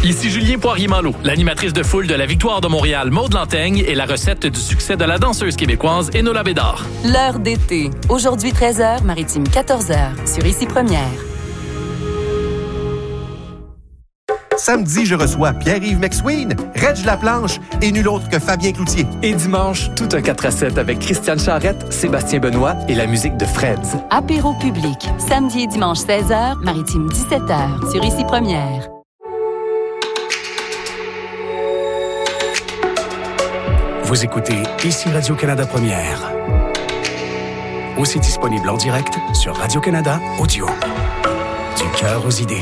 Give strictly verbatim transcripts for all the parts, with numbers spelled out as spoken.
Ici Julien Poirier-Malo, l'animatrice de foule de la Victoire de Montréal, Maude Lantaigne, et la recette du succès de la danseuse québécoise Enola Bédard. L'heure d'été. Aujourd'hui treize heures, Maritime quatorze heures, sur Ici Première. Samedi, je reçois Pierre-Yves McSween, Reg Laplanche et nul autre que Fabien Cloutier. Et dimanche, tout un quatre à sept avec Christiane Charrette, Sébastien Benoît et la musique de Freds. Apéro public. Samedi et dimanche seize heures, Maritime dix-sept heures, sur Ici Première. Vous écoutez Ici Radio-Canada Première. Aussi disponible en direct sur Radio-Canada Audio. Du cœur aux idées.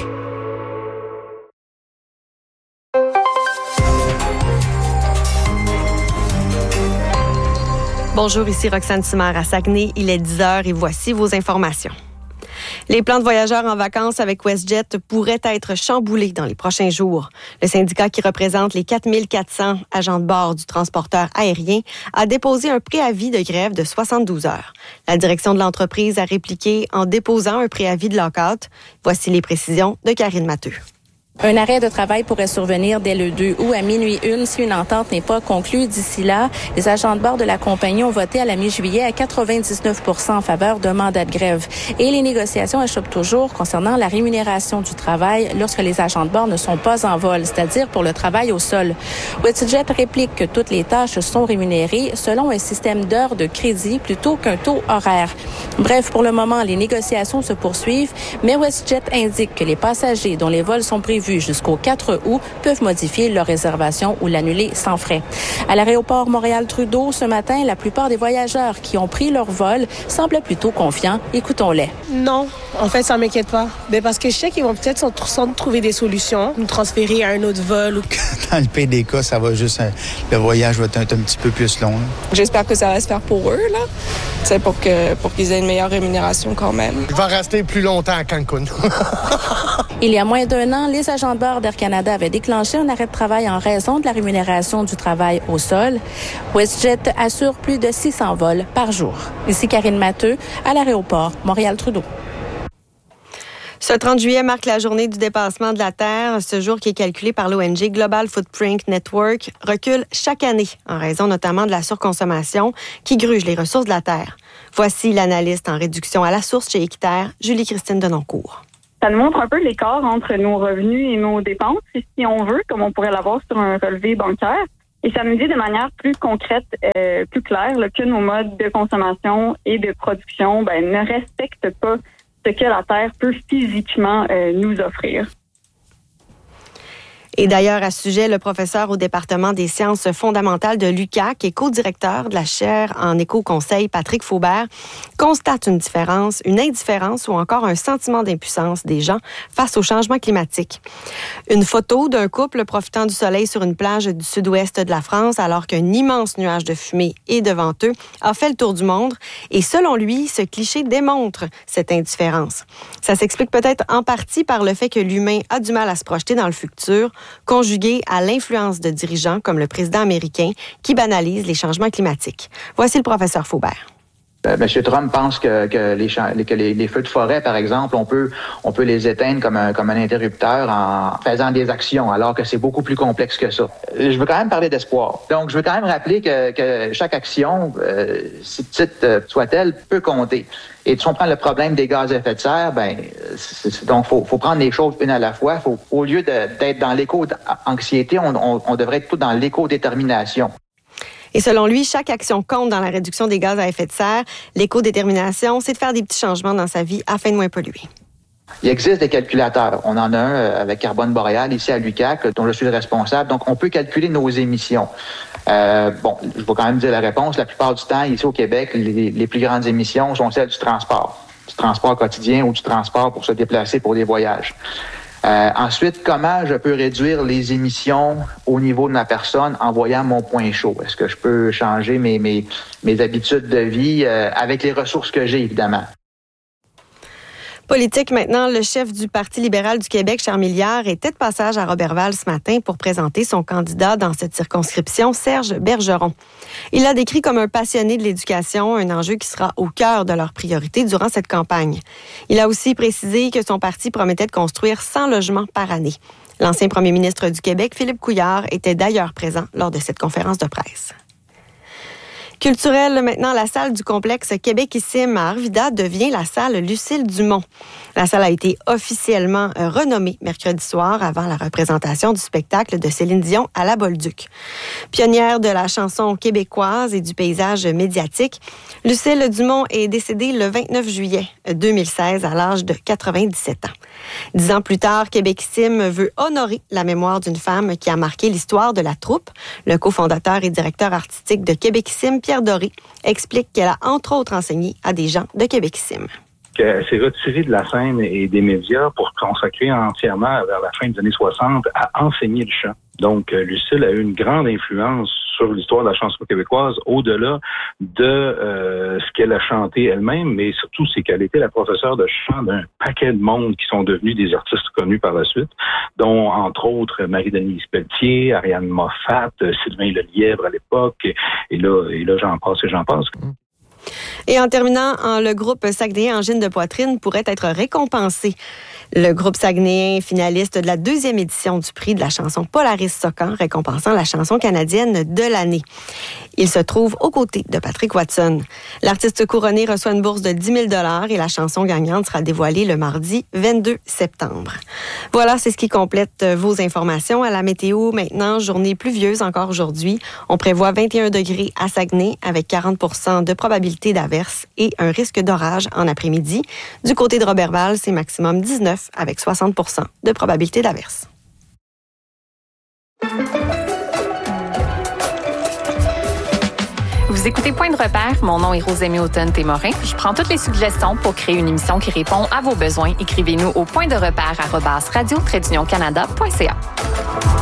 Bonjour, ici Roxane Simard à Saguenay. Il est dix heures et voici vos informations. Les plans de voyageurs en vacances avec WestJet pourraient être chamboulés dans les prochains jours. Le syndicat qui représente les quatre mille quatre cents agents de bord du transporteur aérien a déposé un préavis de grève de soixante-douze heures. La direction de l'entreprise a répliqué en déposant un préavis de lock-out. Voici les précisions de Karine Matteux. Un arrêt de travail pourrait survenir dès le deux août à minuit une si une entente n'est pas conclue. D'ici là, les agents de bord de la compagnie ont voté à la mi-juillet à quatre-vingt-dix-neuf pour cent en faveur d'un mandat de grève. Et les négociations achoppent toujours concernant la rémunération du travail lorsque les agents de bord ne sont pas en vol, c'est-à-dire pour le travail au sol. WestJet réplique que toutes les tâches sont rémunérées selon un système d'heures de crédit plutôt qu'un taux horaire. Bref, pour le moment, les négociations se poursuivent, mais WestJet indique que les passagers dont les vols sont prévus jusqu'au quatre août peuvent modifier leur réservation ou l'annuler sans frais. À l'aéroport Montréal-Trudeau, ce matin, la plupart des voyageurs qui ont pris leur vol semblent plutôt confiants. Écoutons-les. Non, en fait, ça m'inquiète pas. Mais parce que je sais qu'ils vont peut-être sans trouver des solutions, nous transférer à un autre vol. Dans le pire des cas, ça va juste... Le voyage va être un, un petit peu plus long. J'espère que ça va se faire pour eux, là. C'est pour que pour qu'ils aient une meilleure rémunération quand même. Je vais rester plus longtemps à Cancun. Il y a moins d'un an, les agents de bord d'Air Canada avaient déclenché un arrêt de travail en raison de la rémunération du travail au sol. WestJet assure plus de six cents vols par jour. Ici Karine Matteux, à l'aéroport Montréal-Trudeau. Ce trente juillet marque la journée du dépassement de la Terre. Ce jour qui est calculé par l'O N G Global Footprint Network recule chaque année en raison notamment de la surconsommation qui gruge les ressources de la Terre. Voici l'analyste en réduction à la source chez Équiterre, Julie-Christine Denoncourt. Ça nous montre un peu l'écart entre nos revenus et nos dépenses, si on veut, comme on pourrait l'avoir sur un relevé bancaire. Et ça nous dit de manière plus concrète, euh, plus claire, là, que nos modes de consommation et de production ben, ne respectent pas ce que la Terre peut physiquement euh, nous offrir. Et d'ailleurs, à ce sujet, le professeur au département des sciences fondamentales de l'U Q A C et co-directeur de la chaire en éco-conseil, Patrick Faubert, constate une différence, une indifférence ou encore un sentiment d'impuissance des gens face au changement climatique. Une photo d'un couple profitant du soleil sur une plage du sud-ouest de la France alors qu'un immense nuage de fumée est devant eux a fait le tour du monde et selon lui, ce cliché démontre cette indifférence. Ça s'explique peut-être en partie par le fait que l'humain a du mal à se projeter dans le futur, conjugué à l'influence de dirigeants comme le président américain qui banalise les changements climatiques. Voici le professeur Faubert. Euh, M. Trump pense que, que, les, que les, les feux de forêt, par exemple, on peut, on peut les éteindre comme un, comme un interrupteur en faisant des actions, alors que c'est beaucoup plus complexe que ça. Je veux quand même parler d'espoir. Donc, je veux quand même rappeler que, que chaque action, euh, si petite soit-elle, peut compter. Et si on prend le problème des gaz à effet de serre, ben, c'est, c'est, donc faut, faut prendre les choses une à la fois. Faut, au lieu de, d'être dans l'éco-anxiété, on, on, on devrait être tout dans l'éco-détermination. Et selon lui, chaque action compte dans la réduction des gaz à effet de serre. L'éco-détermination, c'est de faire des petits changements dans sa vie afin de moins polluer. Il existe des calculateurs. On en a un avec Carbone Boréal ici à l'U Q A C, dont je suis le responsable. Donc, on peut calculer nos émissions. Euh, bon, je vais quand même dire la réponse. La plupart du temps, ici au Québec, les, les plus grandes émissions sont celles du transport. Du transport quotidien ou du transport pour se déplacer pour des voyages. Euh, ensuite, comment je peux réduire les émissions au niveau de ma personne en voyant mon point chaud? Est-ce que je peux changer mes, mes, mes habitudes de vie euh, avec les ressources que j'ai, évidemment? Politique maintenant, le chef du Parti libéral du Québec, Charles Milliard, était de passage à Roberval ce matin pour présenter son candidat dans cette circonscription, Serge Bergeron. Il l'a décrit comme un passionné de l'éducation, un enjeu qui sera au cœur de leurs priorités durant cette campagne. Il a aussi précisé que son parti promettait de construire cent logements par année. L'ancien premier ministre du Québec, Philippe Couillard, était d'ailleurs présent lors de cette conférence de presse. Culturel, maintenant, la salle du complexe Québecissime à Arvida devient la salle Lucille Dumont. La salle a été officiellement renommée mercredi soir avant la représentation du spectacle de Céline Dion à la Bolduc. Pionnière de la chanson québécoise et du paysage médiatique, Lucille Dumont est décédée le vingt-neuf juillet deux mille seize à l'âge de quatre-vingt-dix-sept ans. Dix ans plus tard, Québecissime veut honorer la mémoire d'une femme qui a marqué l'histoire de la troupe. Le cofondateur et directeur artistique de Québecissime, Pierre Doré, explique qu'elle a entre autres enseigné à des gens de Québecissime. Elle s'est retirée de la scène et des médias pour consacrer entièrement, vers la fin des années soixante, à enseigner le chant. Donc, Lucille a eu une grande influence sur l'histoire de la chanson québécoise, au-delà de euh, ce qu'elle a chanté elle-même, mais surtout, c'est qu'elle était la professeure de chant d'un paquet de monde qui sont devenus des artistes connus par la suite, dont, entre autres, Marie-Denise Pelletier, Ariane Moffat, Sylvain Lelièvre à l'époque, et, et là, et là, j'en passe et j'en passe. Et en terminant, le groupe Saguenayen Angine de poitrine pourrait être récompensé. Le groupe saguenayen finaliste de la deuxième édition du prix de la chanson Polaris Socan, récompensant la chanson canadienne de l'année. Il se trouve aux côtés de Patrick Watson. L'artiste couronné reçoit une bourse de dix mille dollars et la chanson gagnante sera dévoilée le mardi vingt-deux septembre. Voilà, c'est ce qui complète vos informations. À la météo, maintenant, journée pluvieuse encore aujourd'hui. On prévoit vingt et un degrés à Saguenay avec quarante pour cent de probabilité d'averse et un risque d'orage en après-midi. Du côté de Roberval, c'est maximum dix-neuf avec soixante pour cent de probabilité d'averse. Vous écoutez Point de repère, mon nom est Rosemée Automne-Témorin. Je prends toutes les suggestions pour créer une émission qui répond à vos besoins. Écrivez-nous au point de repère arobase radio trait d'union canada point c a.